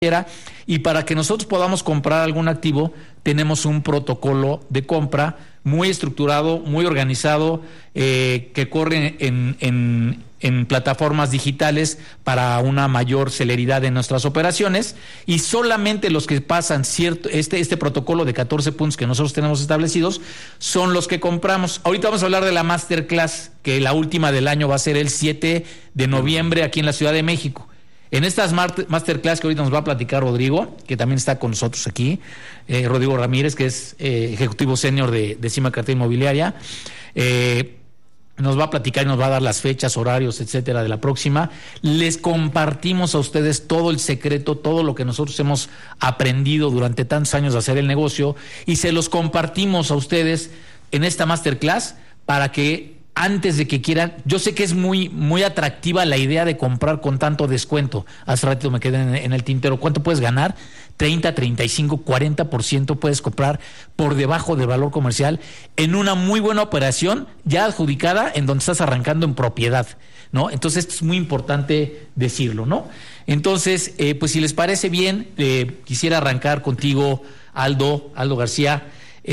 y para que nosotros podamos comprar algún activo, tenemos un protocolo de compra muy estructurado, muy organizado, que corre en plataformas digitales para una mayor celeridad en nuestras operaciones, y solamente los que pasan este protocolo de 14 puntos que nosotros tenemos establecidos son los que compramos. Ahorita vamos a hablar de la Masterclass, que la última del año va a ser el 7 de noviembre aquí en la Ciudad de México. En estas Masterclass que ahorita nos va a platicar Rodrigo, que también está con nosotros aquí, Rodrigo Ramírez, que es ejecutivo senior de CIMAC Cartera Inmobiliaria, nos va a platicar y nos va a dar las fechas, horarios, etcétera, de la próxima. Les compartimos a ustedes todo el secreto, todo lo que nosotros hemos aprendido durante tantos años de hacer el negocio, y se los compartimos a ustedes en esta Masterclass para que antes de que quieran, yo sé que es muy atractiva la idea de comprar con tanto descuento. Hace ratito me quedé en el tintero. ¿Cuánto puedes ganar? 30, 35, 40% puedes comprar por debajo del valor comercial en una muy buena operación ya adjudicada en donde estás arrancando en propiedad, ¿no? Entonces esto es muy importante decirlo, ¿no? Entonces, pues si les parece bien, quisiera arrancar contigo, Aldo García.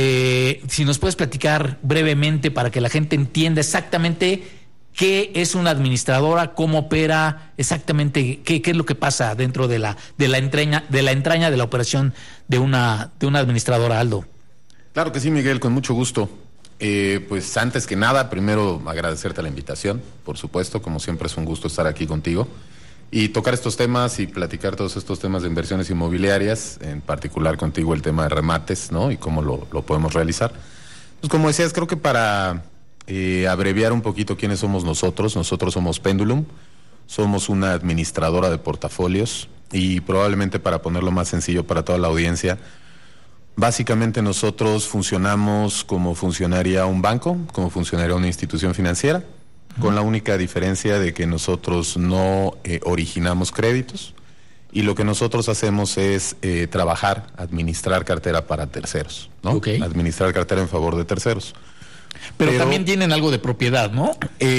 Si nos puedes platicar brevemente para que la gente entienda exactamente qué es una administradora, cómo opera, exactamente qué es lo que pasa dentro de la entraña de la operación de una administradora, Aldo. Claro que sí, Miguel, con mucho gusto. Pues antes que nada, primero agradecerte la invitación, por supuesto, como siempre es un gusto estar aquí contigo y tocar estos temas y platicar todos estos temas de inversiones inmobiliarias, en particular contigo el tema de remates, ¿no? Y cómo lo podemos realizar. Pues como decías, creo que para abreviar un poquito quiénes somos nosotros somos Pendulum, somos una administradora de portafolios, y probablemente para ponerlo más sencillo para toda la audiencia, básicamente nosotros funcionamos como funcionaría un banco, como funcionaría una institución financiera, con la única diferencia de que nosotros no originamos créditos, y lo que nosotros hacemos es administrar cartera para terceros, ¿no? Okay. Administrar cartera en favor de terceros. Pero también tienen algo de propiedad, ¿no?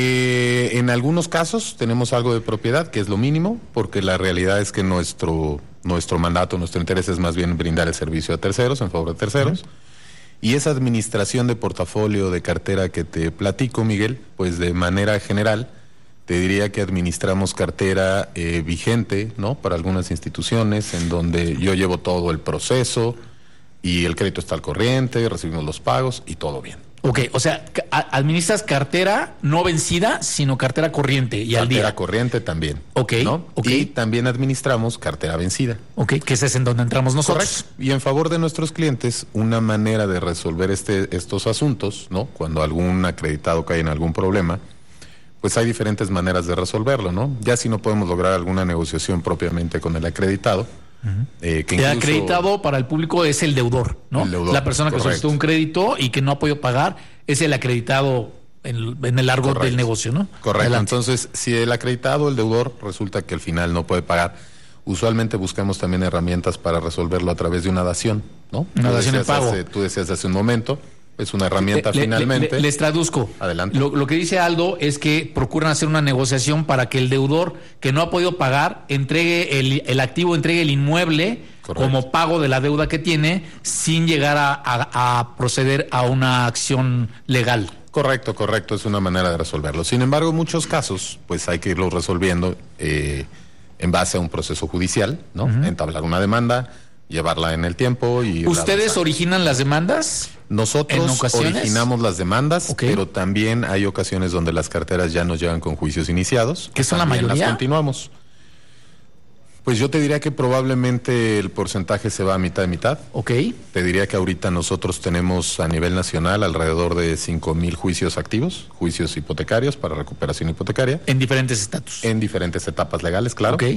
En algunos casos tenemos algo de propiedad, que es lo mínimo, porque la realidad es que nuestro mandato, nuestro interés es más bien brindar el servicio a terceros, en favor de terceros. Y esa administración de portafolio, de cartera que te platico, Miguel, pues de manera general, te diría que administramos cartera vigente, ¿no? Para algunas instituciones, en donde yo llevo todo el proceso y el crédito está al corriente, recibimos los pagos y todo bien. Ok, o sea, administras cartera no vencida, sino cartera corriente y al día. Cartera corriente también. Ok, ¿no? ok. Y también administramos cartera vencida. Ok, que ese es en donde entramos nosotros. Correcto. Y en favor de nuestros clientes, una manera de resolver estos asuntos, ¿no? Cuando algún acreditado cae en algún problema, pues hay diferentes maneras de resolverlo, ¿no? Ya si no podemos lograr alguna negociación propiamente con el acreditado, que el acreditado para el público es el deudor, ¿no? El deudor, la persona que solicitó un crédito y que no ha podido pagar es el acreditado en el largo del negocio, ¿no? Correcto. Adelante. Entonces, si el acreditado, el deudor, resulta que al final no puede pagar, usualmente buscamos también herramientas para resolverlo a través de una dación, ¿no? Una dación en pago. Tú decías hace un momento, es una herramienta finalmente. Les traduzco. Adelante. Lo que dice Aldo es que procuran hacer una negociación para que el deudor que no ha podido pagar entregue el activo, entregue el inmueble. Correcto. Como pago de la deuda que tiene, sin llegar a proceder a una acción legal. Correcto, es una manera de resolverlo. Sin embargo, en muchos casos, pues hay que irlo resolviendo en base a un proceso judicial, ¿no? Entablar una demanda, llevarla en el tiempo y... ¿Ustedes originan las demandas? Nosotros originamos las demandas, okay, pero también hay ocasiones donde las carteras ya nos llegan con juicios iniciados. ¿Qué son la mayoría? Las continuamos. Pues yo te diría que probablemente el porcentaje se va a mitad de mitad. Ok. Te diría que ahorita nosotros tenemos a nivel nacional alrededor de 5,000 juicios activos, juicios hipotecarios para recuperación hipotecaria. En diferentes estatus. En diferentes etapas legales, claro. Ok.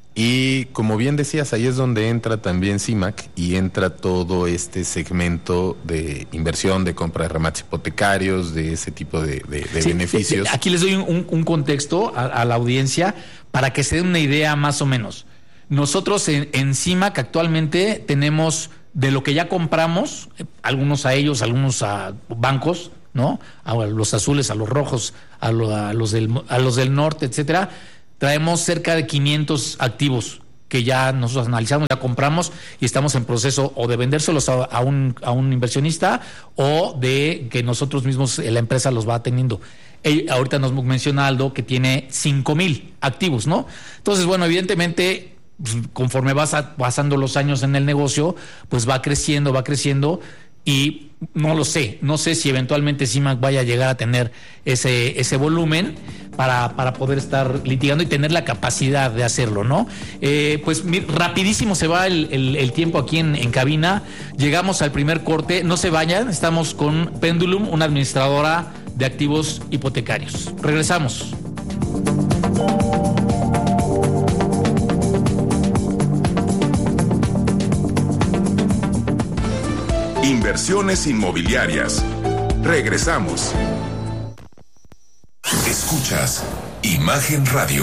Y como bien decías, ahí es donde entra también CIMAC y entra todo este segmento de inversión, de compra de remates hipotecarios, de ese tipo de beneficios. Aquí les doy un contexto a la audiencia para que se den una idea más o menos. Nosotros en CIMAC actualmente tenemos de lo que ya compramos, algunos a ellos, algunos a bancos, ¿no? A los azules, a los rojos, a los del norte, etcétera. Traemos cerca de 500 activos que ya nosotros analizamos, ya compramos y estamos en proceso o de vendérselos a un inversionista o de que nosotros mismos, la empresa los va teniendo. Ahorita nos menciona Aldo que tiene 5,000 activos, ¿no? Entonces, bueno, evidentemente, conforme vas pasando los años en el negocio, pues va creciendo y no sé si eventualmente CIMAC vaya a llegar a tener ese volumen para poder estar litigando y tener la capacidad de hacerlo, ¿no? Pues rapidísimo se va el tiempo aquí en cabina. Llegamos al primer corte, no se vayan, estamos con Pendulum, una administradora de activos hipotecarios. Regresamos. Inversiones inmobiliarias. Regresamos. Escuchas Imagen Radio.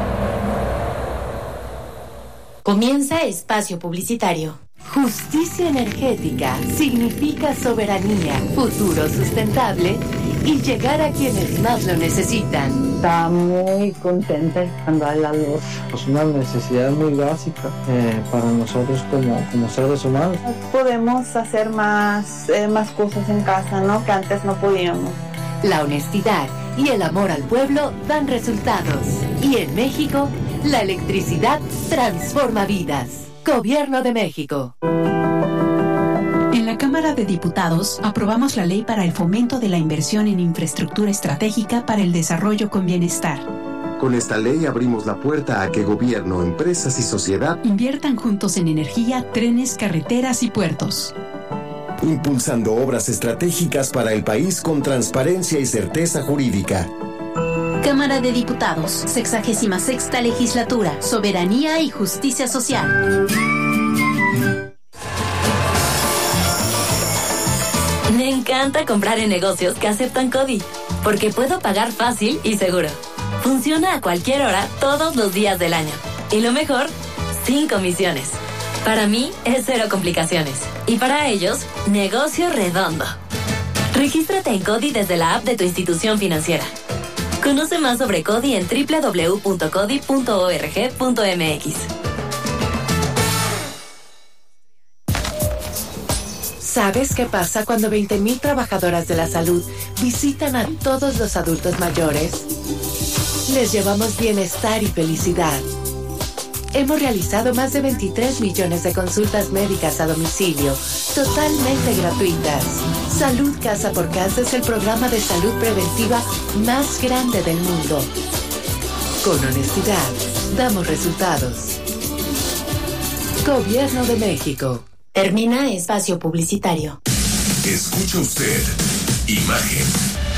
Comienza espacio publicitario. Justicia energética significa soberanía, futuro sustentable y llegar a quienes más lo necesitan. Está muy contenta cuando hay la luz. Es una necesidad muy básica para nosotros como seres humanos. Podemos hacer más cosas en casa, ¿no? Que antes no podíamos. La honestidad y el amor al pueblo dan resultados. Y en México, la electricidad transforma vidas. Gobierno de México. En la Cámara de Diputados aprobamos la ley para el fomento de la inversión en infraestructura estratégica para el desarrollo con bienestar. Con esta ley abrimos la puerta a que gobierno, empresas y sociedad inviertan juntos en energía, trenes, carreteras y puertos. Impulsando obras estratégicas para el país con transparencia y certeza jurídica. Cámara de Diputados, 66ª Legislatura, Soberanía y Justicia Social. Me encanta comprar en negocios que aceptan CODI, porque puedo pagar fácil y seguro. Funciona a cualquier hora, todos los días del año. Y lo mejor, sin comisiones. Para mí es cero complicaciones. Y para ellos, negocio redondo. Regístrate en CODI desde la app de tu institución financiera. Conoce más sobre CODI en www.codi.org.mx. ¿Sabes qué pasa cuando 20,000 trabajadoras de la salud visitan a todos los adultos mayores? Les llevamos bienestar y felicidad. Hemos realizado más de 23 millones de consultas médicas a domicilio, totalmente gratuitas. Salud Casa por Casa es el programa de salud preventiva más grande del mundo. Con honestidad, damos resultados. Gobierno de México. Termina espacio publicitario. Escucha usted Imagen